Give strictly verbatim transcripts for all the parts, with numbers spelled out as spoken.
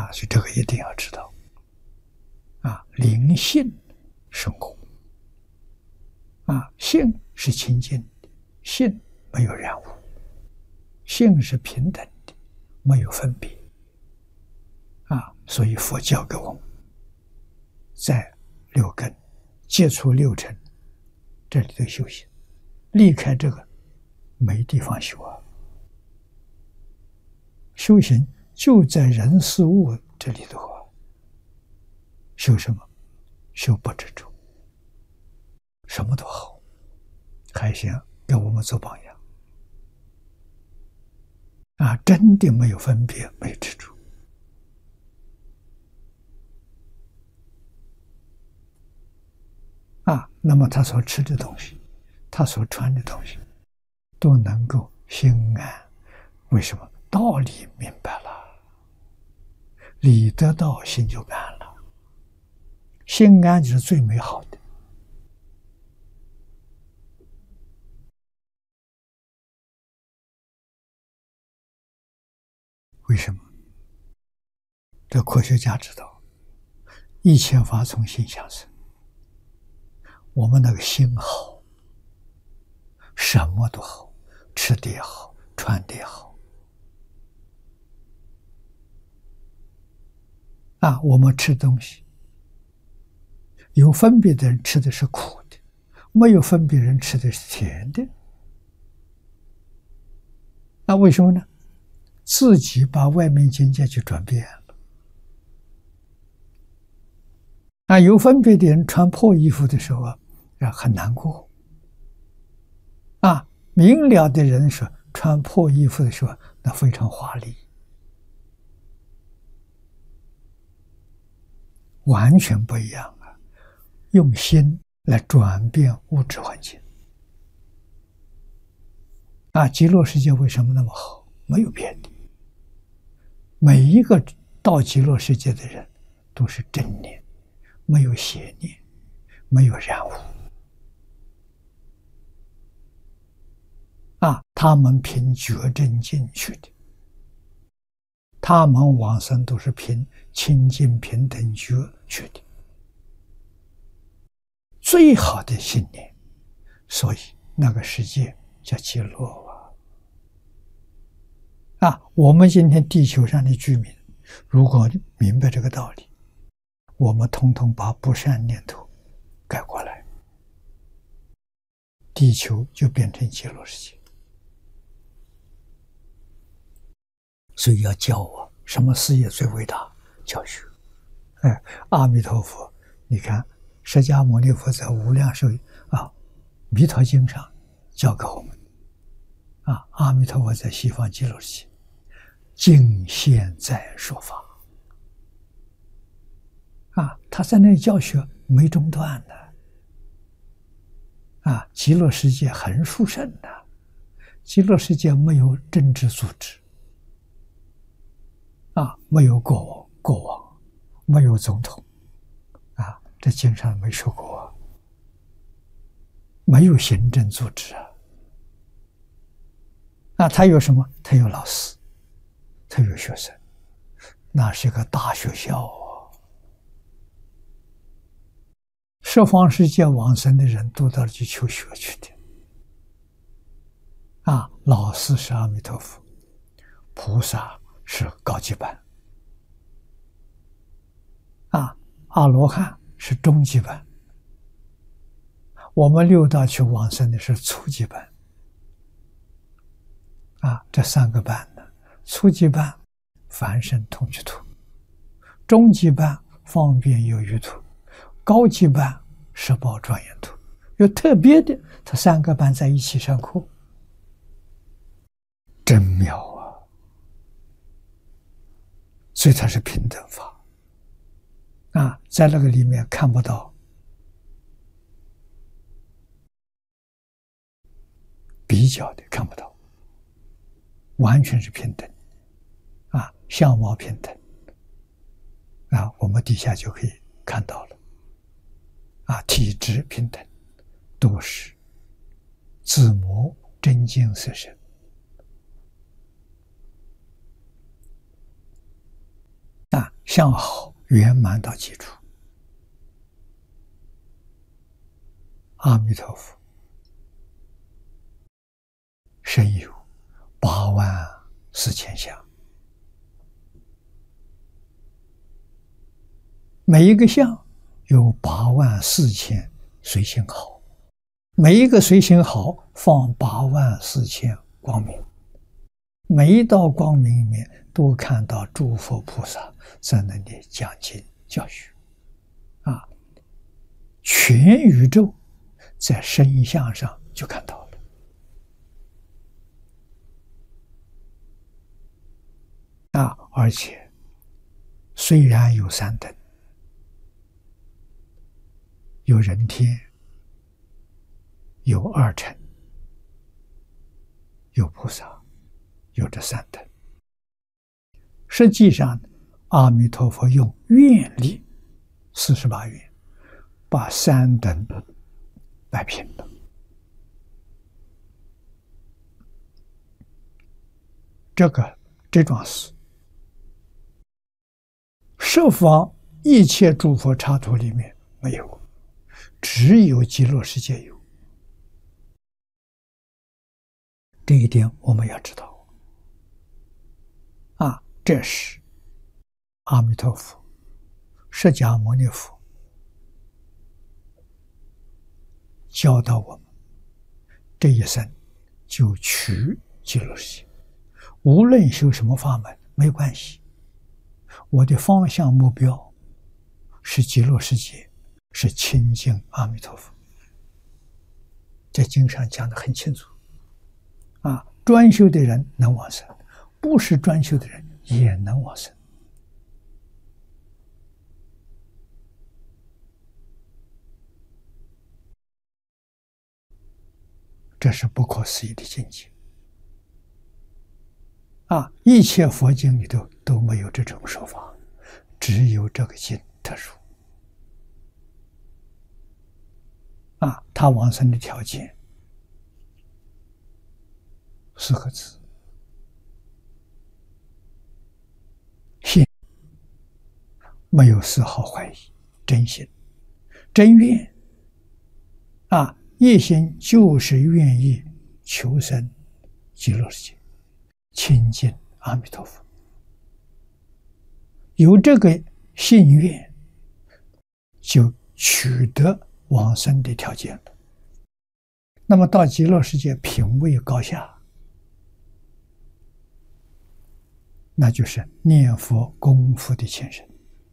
啊，所以这个一定要知道啊。灵性是我啊，性是清净的，性没有染污，性是平等的，没有分别啊。所以佛教给我们在六根接触六尘这里的修行，离开这个没地方修啊。修行就在人事物这里的话，修什么？修不执着，什么都好，还想给我们做榜样啊！真的没有分别，没有执着啊！那么他所吃的东西，他所穿的东西，都能够心安。为什么？道理明白了，理得到，心就安了。心安就是最美好的。为什么？这科学家知道，一切法从心想生。我们那个心好，什么都好，吃的也好，穿的也好。啊，我们吃东西，有分别的人吃的是苦的，没有分别人吃的是甜的。那为什么呢？自己把外面境界去转变了。啊，有分别的人穿破衣服的时候啊，很难过。啊，明了的人说穿破衣服的时候，那非常华丽。完全不一样啊！用心来转变物质环境啊！极乐世界为什么那么好？没有别的，每一个到极乐世界的人都是正念，没有邪念，没有染污啊！他们凭觉正进去的，他们往生都是凭清净平等觉去的，最好的信念，所以那个世界叫极乐啊！啊，我们今天地球上的居民，如果明白这个道理，我们统统把不善念头改过来，地球就变成极乐世界。所以要教我什么事业最伟大？教学。哎，阿弥陀佛，你看释迦牟尼佛在无量寿啊弥陀经上教给我们啊，阿弥陀佛在西方极乐世界尽现在说法啊，他在那里教学没中断的啊，极乐世界很殊胜的，极乐世界没有政治组织啊，没有国王国王，没有总统啊，这经上没说过啊，没有行政组织啊，啊，他有什么？他有老师，他有学生，那是个大学校啊！十方世界往生的人都到去求学去的啊，老师是阿弥陀佛，菩萨是高级班啊，阿罗汉是中级班，我们六道去往生的是初级班啊，这三个班呢，初级班凡圣同居土，中级班方便有余土，高级班十宝庄严土。有特别的，他三个班在一起上课，真妙啊！所以它是平等法啊，在那个里面看不到比较的，看不到，完全是平等啊，相貌平等啊，我们底下就可以看到了啊，体质平等，都是自摩真经色身啊， 相好圆满到基础。阿弥陀佛身有八万四千相，每一个相有八万四千随行好，每一个随行好放八万四千光明，每一道光明里面都看到诸佛菩萨在那里讲经教学啊，全宇宙在身相上就看到了啊！而且虽然有三等，有人天，有二乘，有菩萨，有这三等。实际上，阿弥陀佛用愿力四十八愿，把三等摆平了。这个这桩事，十方一切诸佛刹土里面没有，只有极乐世界有。这一点我们要知道啊，这是阿弥陀佛、释迦牟尼佛教导我们，这一生就取极乐世界，无论修什么法门没关系，我的方向目标是极乐世界，是亲近阿弥陀佛。在经上讲得很清楚啊，专修的人能往生，不是专修的人也能往生。这是不可思议的境界啊！一切佛经里头都没有这种说法，只有这个经特殊啊！他往生的条件四个字：信，没有丝毫怀疑，真心、真愿啊！一心就是愿意求生极乐世界，亲近阿弥陀佛。有这个信愿，就取得往生的条件了。那么到极乐世界品位高下，那就是念佛功夫的前身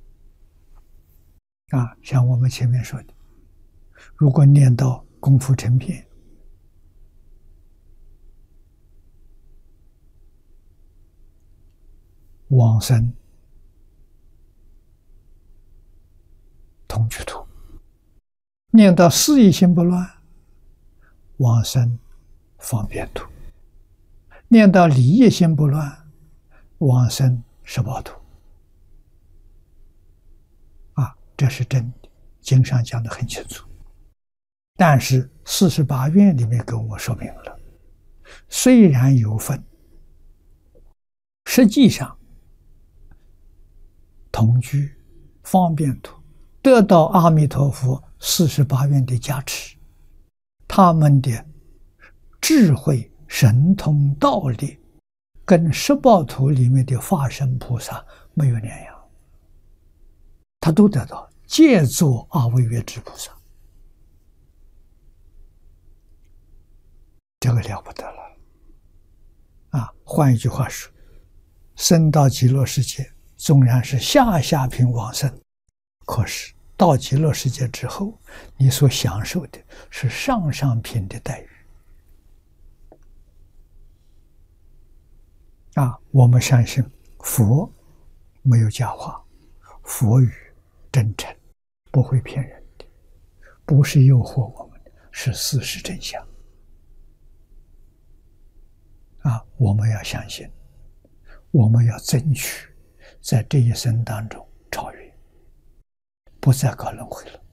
啊！像我们前面说的，如果念到功夫成片，往生同居土；念到事业心不乱，往生方便土；念到理业心不乱，往生十报土。啊，这是真的，经上讲得很清楚。但是四十八愿里面跟我说明了，虽然有分，实际上同居、方便土得到阿弥陀佛四十八愿的加持，他们的智慧、神通、道力跟十报土里面的化身菩萨没有两样，他都得到，皆作阿惟越致菩萨。这个了不得了啊！换一句话说，生到极乐世界纵然是下下品往生，可是到极乐世界之后，你所享受的是上上品的待遇啊！我们相信佛没有假话，佛语真诚，不会骗人的，不是诱惑我们的，是事实真相啊！我们要相信，我们要争取在这一生当中超越，不再搞轮回了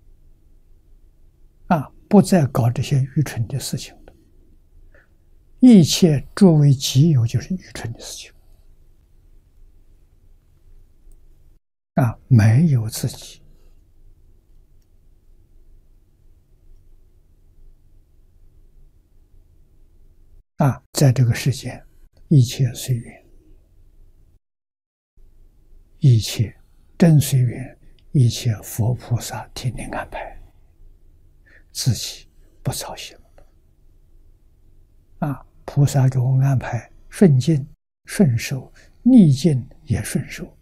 啊！不再搞这些愚蠢的事情了。一切作为己有就是愚蠢的事情啊，没有自己。啊，在这个世间，一切随缘，一切真随缘，一切佛菩萨天天安排，自己不操心。啊，菩萨给我们安排顺境顺受，逆境也顺受，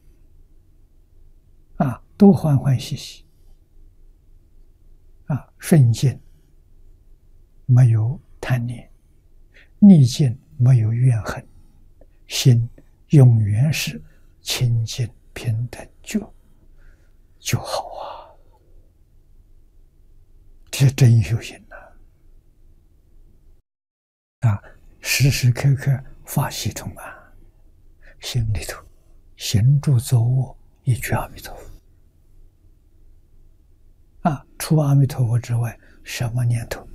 啊，都欢欢喜喜。啊，顺境没有贪念，逆境没有怨恨，心永远是清净平等就就好啊！这是真修行呐！啊，时时刻刻法喜充满，心里头行住坐卧一句阿弥陀佛。啊，除阿弥陀佛之外，什么念头